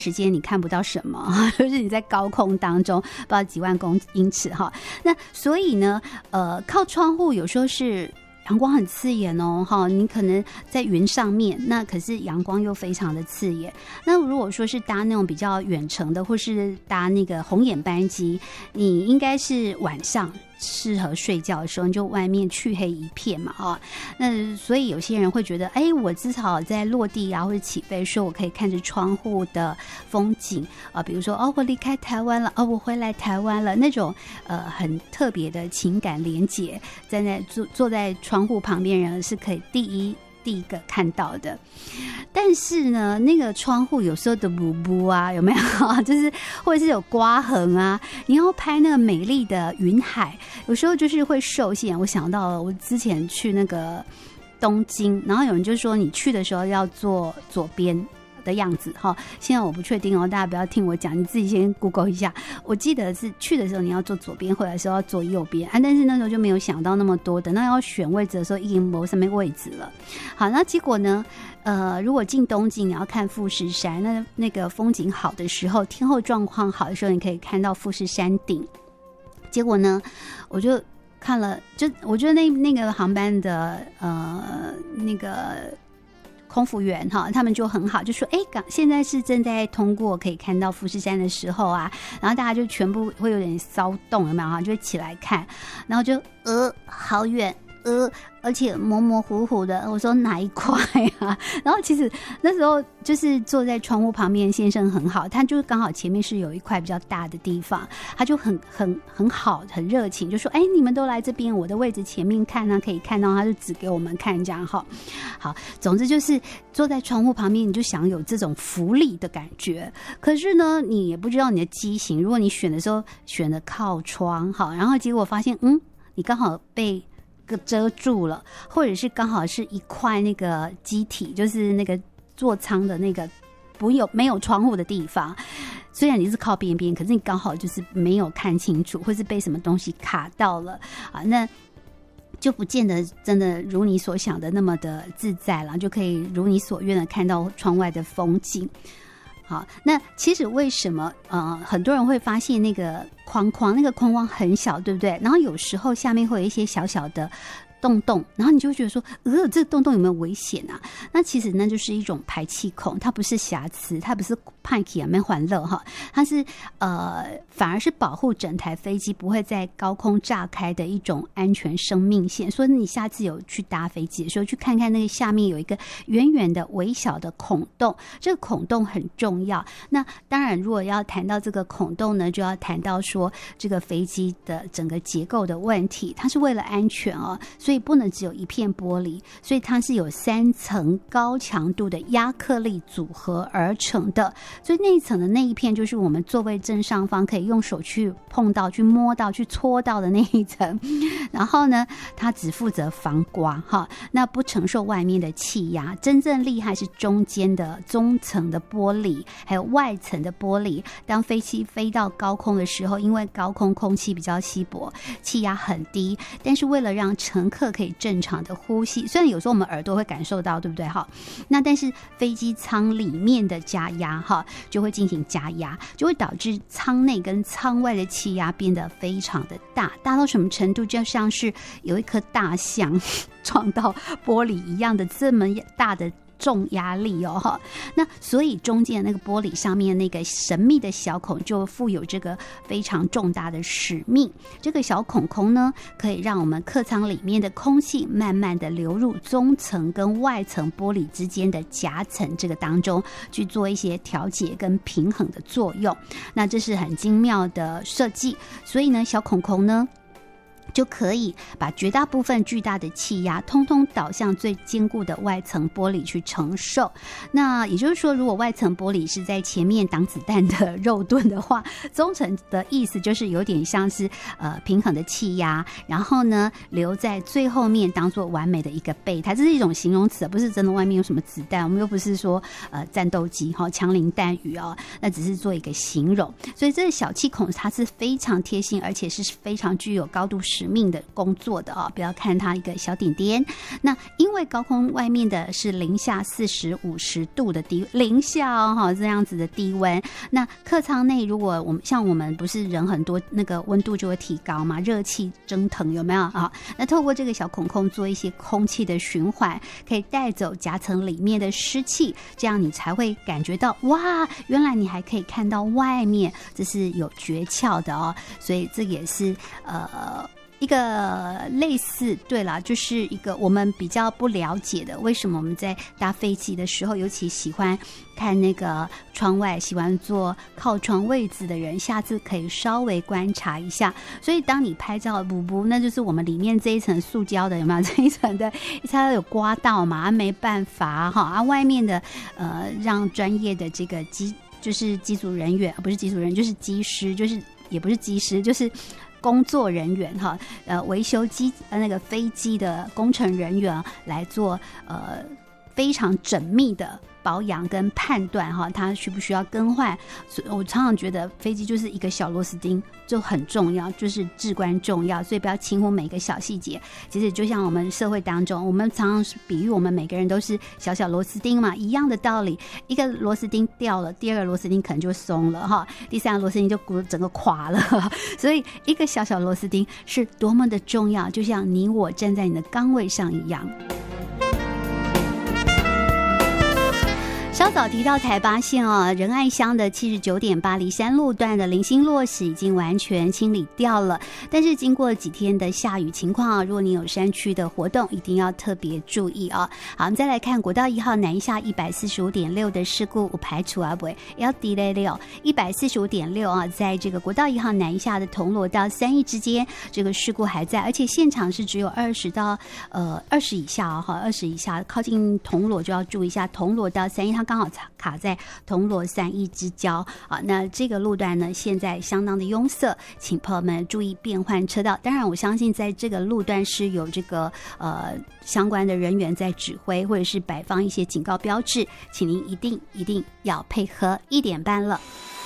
时间你看不到什么，就是你在高空当中不知道几万公英尺哈。那所以呢，靠窗户有时候是阳光很刺眼哦，哈，你可能在云上面，那可是阳光又非常的刺眼。那如果说是搭那种比较远程的，或是搭那个红眼班机，你应该是晚上适合睡觉的时候，你就外面黢黑一片嘛，啊，那所以有些人会觉得，哎，我至少在落地啊或者起飞的时候，我可以看着窗户的风景啊，比如说哦，我离开台湾了，哦，我回来台湾了，那种很特别的情感连结，坐在窗户旁边人是可以第一个看到的。但是呢，那个窗户有时候的布布啊，有没有？就是或者是有刮痕啊，你要拍那个美丽的云海，有时候就是会受限。我想到了，我之前去那个东京，然后有人就说你去的时候要坐左边的样子哈，现在我不确定哦，大家不要听我讲，你自己先 Google 一下。我记得是去的时候你要坐左边，回来的时候要坐右边啊，但是那时候就没有想到那么多，等到要选位置的时候已经没什么位置了。好，那结果呢？如果进东京你要看富士山，那个风景好的时候，天候状况好的时候，你可以看到富士山顶。结果呢，我就看了，我觉得那个航班的那个空服员哈，他们就很好，就说现在是正在通过可以看到富士山的时候啊，然后大家就全部会有点骚动，有没有哈？就会起来看，然后就好远而且模模糊糊的，我说哪一块啊？然后其实那时候就是坐在窗户旁边，先生很好，他就刚好前面是有一块比较大的地方，他就很好，很热情，就说你们都来这边，我的位置前面看啊，可以看到，他就指给我们看这样哈。好，总之就是坐在窗户旁边，你就想有这种浮力的感觉。可是呢，你也不知道你的机型，如果你选的时候选的靠窗，好，然后结果发现你刚好被遮住了，或者是刚好是一块那个机体，就是那个座舱的那个没有窗户的地方，虽然你是靠边边，可是你刚好就是没有看清楚，或是被什么东西卡到了啊，那就不见得真的如你所想的那么的自在了，就可以如你所愿的看到窗外的风景。好，那其实为什么很多人会发现那个框框很小，对不对？然后有时候下面会有一些小小的洞，然后你就会觉得说这个洞有没有危险啊？那其实那就是一种排气孔，它不是瑕疵，它不是派气啊没欢乐哈，它是反而是保护整台飞机不会在高空炸开的一种安全生命线。所以你下次有去搭飞机的时候，去看看那个下面有一个圆圆的微小的孔洞，这个孔洞很重要。那当然如果要谈到这个孔洞呢，就要谈到说这个飞机的整个结构的问题，它是为了安全哦，所以不能只有一片玻璃，所以它是有3层高强度的亚克力组合而成的。所以那一层的那一片就是我们座位正上方可以用手去碰到、去摸到、去搓到的那一层。然后呢，它只负责防刮哈，那不承受外面的气压。真正厉害是中间的中层的玻璃，还有外层的玻璃。当飞机飞到高空的时候，因为高空空气比较稀薄，气压很低，但是为了让乘客可以正常的呼吸，虽然有时候我们耳朵会感受到，对不对哈？那但是飞机舱里面的加压哈，就会进行加压，就会导致舱内跟舱外的气压变得非常的大到什么程度？就像是有一颗大象撞到玻璃一样的这么大的重压力哦，那所以中间的那个玻璃上面那个神秘的小孔就负有这个非常重大的使命。这个小孔呢，可以让我们客舱里面的空气慢慢的流入中层跟外层玻璃之间的夹层这个当中，去做一些调节跟平衡的作用。那这是很精妙的设计，所以呢，小孔呢就可以把绝大部分巨大的气压通通导向最坚固的外层玻璃去承受。那也就是说，如果外层玻璃是在前面挡子弹的肉盾的话，中层的意思就是有点像是平衡的气压，然后呢留在最后面当做完美的一个备胎。这是一种形容词，不是真的外面有什么子弹，我们又不是说战斗机枪林弹雨哦，那只是做一个形容。所以这个小气孔它是非常贴心，而且是非常具有高度使命的工作的不要看它一个小点点。那因为高空外面的是零下40、50度的零下这样子的低温，那客舱内如果我们不是人很多，那个温度就会提高嘛，热气蒸腾，有没有啊？那透过这个小孔孔做一些空气的循环，可以带走夹层里面的湿气，这样你才会感觉到哇，原来你还可以看到外面，这是有诀窍的所以这也是一个类似，对啦，就是一个我们比较不了解的，为什么我们在搭飞机的时候，尤其喜欢看那个窗外，喜欢坐靠窗位置的人，下次可以稍微观察一下。所以当你拍照那就是我们里面这一层塑胶的，有没有这一层的它有刮到嘛，没办法外面的让专业的这个就是机组人员，不是机组人员，就是机师，就是也不是机师，就是工作人员维修那个飞机的工程人员来做非常缜密的保养跟判断它需不需要更换。所以我常常觉得飞机就是一个小螺丝钉就很重要，就是至关重要，所以不要轻忽每个小细节。其实就像我们社会当中，我们常常比喻我们每个人都是小小螺丝钉嘛，一样的道理，一个螺丝钉掉了，第二个螺丝钉可能就松了第三个螺丝钉就整个垮了所以一个小小螺丝钉是多么的重要，就像你我站在你的岗位上一样。稍早提到台八线仁爱乡的79.8梨山路段的零星落石已经完全清理掉了，但是经过几天的下雨情况如果你有山区的活动，一定要特别注意好，我们再来看国道1号南下145.6的事故，我排除不会要 delay 6 145.6在这个国道1号南下的铜锣到三义之间，这个事故还在，而且现场是只有20到20以下20以下靠近铜锣就要注意一下，铜锣到三义它刚好卡在铜锣三义之交那这个路段呢现在相当的拥塞，请朋友们注意变换车道。当然我相信在这个路段是有这个相关的人员在指挥，或者是摆放一些警告标志，请您一定要配合。1点半了。